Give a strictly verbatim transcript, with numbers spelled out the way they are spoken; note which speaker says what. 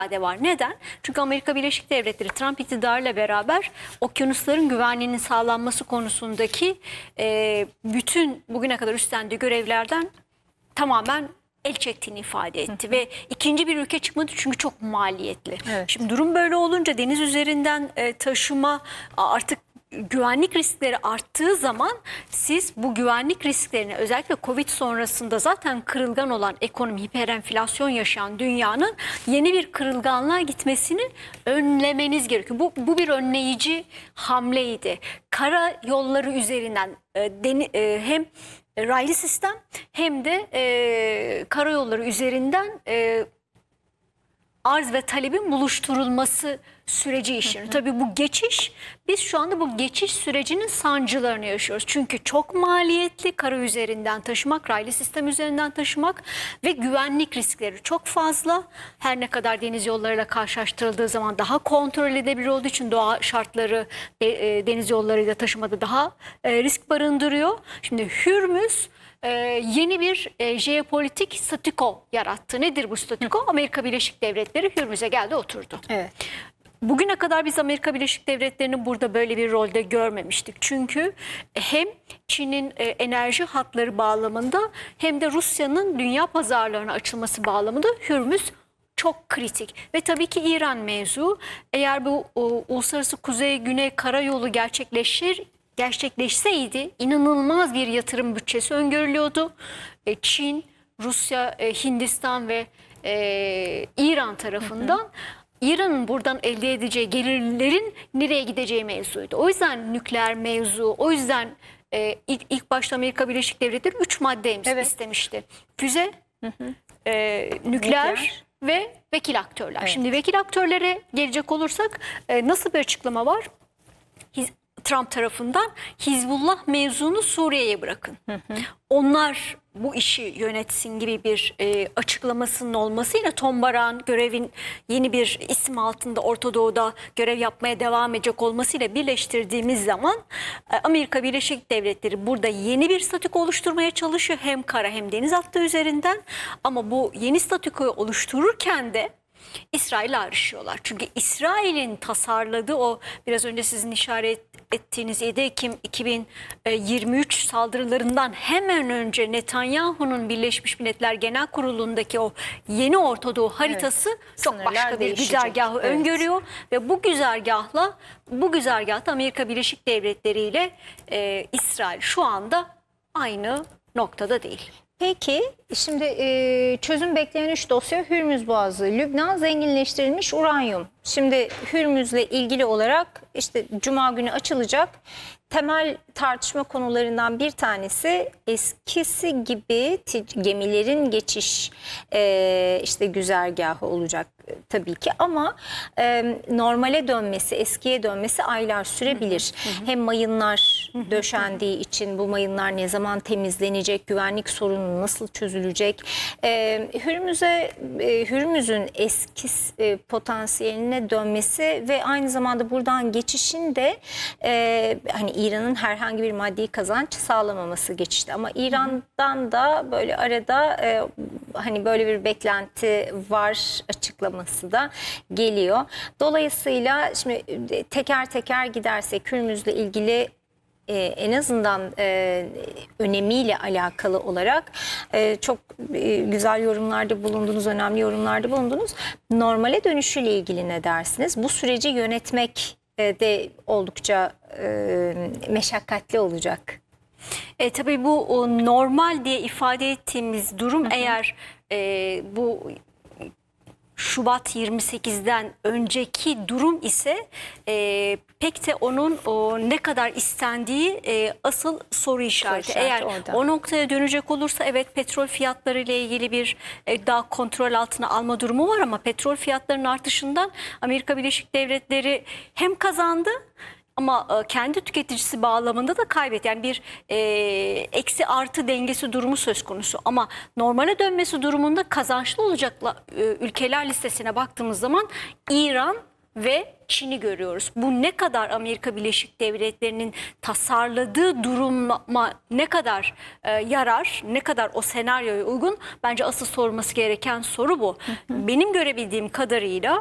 Speaker 1: de var. Neden? Çünkü Amerika Birleşik Devletleri Trump iktidarıyla beraber okyanusların güvenliğinin sağlanması konusundaki e, bütün bugüne kadar üstlendiği görevlerden tamamen el çektiğini ifade etti. Hı hı. Ve ikinci bir ülke çıkmadı çünkü çok maliyetli. Evet. Şimdi durum böyle olunca deniz üzerinden e, taşıma artık güvenlik riskleri arttığı zaman siz bu güvenlik risklerini özellikle Covid sonrasında zaten kırılgan olan ekonomi, hiperenflasyon yaşayan dünyanın yeni bir kırılganlığa gitmesini önlemeniz gerekiyor. Bu, bu bir önleyici hamleydi. Kara yolları üzerinden e, deni, e, hem raylı sistem hem de e, karayolları üzerinden e, arz ve talebin buluşturulması süreci işleniyor. Tabii bu geçiş, biz şu anda bu geçiş sürecinin sancılarını yaşıyoruz. Çünkü çok maliyetli, kara üzerinden taşımak, raylı sistem üzerinden taşımak ve güvenlik riskleri çok fazla. Her ne kadar deniz yollarıyla karşılaştırıldığı zaman daha kontrol edebilir olduğu için doğa şartları deniz yollarıyla taşımada daha risk barındırıyor. Şimdi Hürmüz Ee, yeni bir e, jeopolitik statüko yarattı. Nedir bu statüko? Hı. Amerika Birleşik Devletleri Hürmüz'e geldi, oturdu. Evet. Bugüne kadar biz Amerika Birleşik Devletleri'ni burada böyle bir rolde görmemiştik. Çünkü hem Çin'in e, enerji hatları bağlamında hem de Rusya'nın dünya pazarlarına açılması bağlamında Hürmüz çok kritik. Ve tabii ki İran mevzu. Eğer bu o, uluslararası kuzey-güney karayolu gerçekleşir gerçekleşseydi inanılmaz bir yatırım bütçesi öngörülüyordu. E, Çin, Rusya, e, Hindistan ve e, İran tarafından İran'ın buradan elde edeceği gelirlerin nereye gideceği mevzuydu. O yüzden nükleer mevzu, o yüzden e, ilk, ilk başta Amerika Birleşik Devletleri üç madde evet. istemişti. Füze, hı hı. E, nükleer, nükleer ve vekil aktörler. Evet. Şimdi vekil aktörlere gelecek olursak e, nasıl bir açıklama var? Trump tarafından Hizbullah mevzunu Suriye'ye bırakın. Hı hı. Onlar bu işi yönetsin gibi bir e, açıklamasının olmasıyla Tom Barak'ın görevin yeni bir isim altında Orta Doğu'da görev yapmaya devam edecek olmasıyla birleştirdiğimiz zaman e, Amerika Birleşik Devletleri burada yeni bir statüko oluşturmaya çalışıyor. Hem kara hem deniz hattı üzerinden, ama bu yeni statükoyu oluştururken de İsrail'le ayrışıyorlar. Çünkü İsrail'in tasarladığı o biraz önce sizin işaret ettiğiniz yedi Ekim iki bin yirmi üç saldırılarından hemen önce Netanyahu'nun Birleşmiş Milletler Genel Kurulu'ndaki o yeni Orta Doğu haritası evet, çok başka bir güzergahı evet. öngörüyor ve bu güzergahla bu güzergahta Amerika Birleşik Devletleri ile e, İsrail şu anda aynı noktada değil.
Speaker 2: Peki şimdi e, çözüm bekleyen üç dosya: Hürmüz Boğazı, Lübnan, zenginleştirilmiş uranyum. Şimdi Hürmüz'le ilgili olarak işte Cuma günü açılacak. Temel tartışma konularından bir tanesi eskisi gibi gemilerin geçiş e, işte güzergahı olacak tabii ki, ama e, normale dönmesi, eskiye dönmesi aylar sürebilir. Hı hı. Hem mayınlar döşendiği için bu mayınlar ne zaman temizlenecek, güvenlik sorunu nasıl çözülecek? E, Hürmüz'e e, Hürmüz'ün eski e, potansiyeline dönmesi ve aynı zamanda buradan geçişin de e, hani İran'ın herhangi bir maddi kazanç sağlamaması geçişte, ama İran'dan da böyle arada e, hani böyle bir beklenti var açıklaması da geliyor. Dolayısıyla şimdi teker teker gidersek Hürmüz'le ilgili Ee, en azından e, önemiyle alakalı olarak e, çok e, güzel yorumlarda bulundunuz, önemli yorumlarda bulundunuz. Normale dönüşüyle ilgili ne dersiniz? Bu süreci yönetmek e, de oldukça e, meşakkatli olacak.
Speaker 1: E, tabii bu o, normal diye ifade ettiğimiz durum, hı hı. eğer e, bu Şubat yirmi sekizden önceki durum ise e, pek de onun o, ne kadar istendiği e, asıl soru işareti. Soru işareti Eğer orada. O noktaya dönecek olursa evet, petrol fiyatları ile ilgili bir e, daha kontrol altına alma durumu var, ama petrol fiyatlarının artışından Amerika Birleşik Devletleri hem kazandı ama kendi tüketicisi bağlamında da kaybetti. Yani bir e, eksi artı dengesi durumu söz konusu. Ama normale dönmesi durumunda kazançlı olacak e, ülkeler listesine baktığımız zaman İran ve Çin'i görüyoruz. Bu ne kadar Amerika Birleşik Devletleri'nin tasarladığı duruma ne kadar e, yarar, ne kadar o senaryoya uygun? Bence asıl sorulması gereken soru bu. Benim görebildiğim kadarıyla